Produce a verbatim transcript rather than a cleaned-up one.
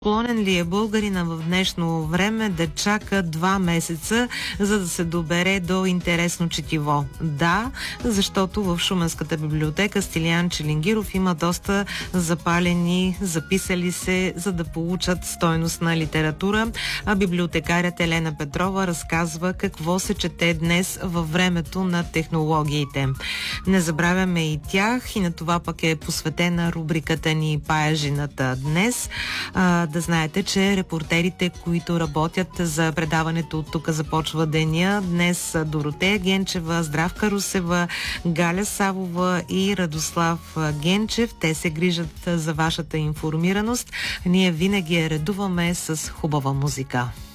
Склонен ли е българина в днешно време да чака два месеца, за да се добере до интересно четиво? Да, защото в Шуменската библиотека Стилиян Челингиров има доста запалени, записали се, за да получат стойностна литература, а библиотекарят Елена Петрова разказва какво се чете днес във времето на технологиите. Не забравяме и тях, и на това пък е посветена рубриката ни Паяжината днес. А, да знаете, че репортерите, които работят за предаването "От тук започва деня", днес са Доротея Генчева, Здравка Русева, Галя Савова и Радослав Генчев. Те се грижат за вашата информираност. Ние винаги я редуваме с хубава музика.